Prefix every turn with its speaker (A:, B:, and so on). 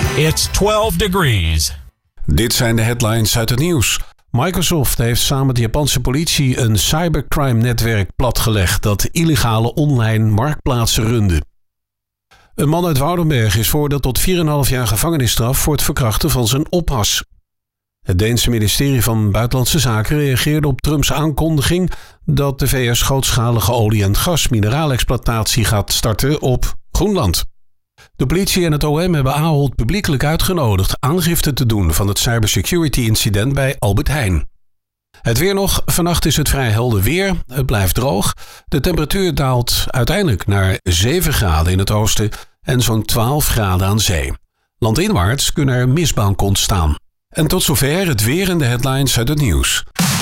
A: It's 12 degrees.
B: Dit zijn de headlines uit het nieuws. Microsoft heeft samen met de Japanse politie een cybercrime-netwerk platgelegd dat illegale online marktplaatsen runde. Een man uit Woudenberg is veroordeeld tot 4,5 jaar gevangenisstraf voor het verkrachten van zijn oppas. Het Deense ministerie van Buitenlandse Zaken reageerde op Trumps aankondiging dat de VS grootschalige olie- en gas-mineraalexploitatie gaat starten op Groenland. De politie en het OM hebben Ahold publiekelijk uitgenodigd aangifte te doen van het cybersecurity-incident bij Albert Heijn. Het weer nog. Vannacht is het vrij helder weer. Het blijft droog. De temperatuur daalt uiteindelijk naar 7 graden in het oosten en zo'n 12 graden aan zee. Landinwaarts kunnen er mistbanken ontstaan. En tot zover het weer en de headlines uit het nieuws.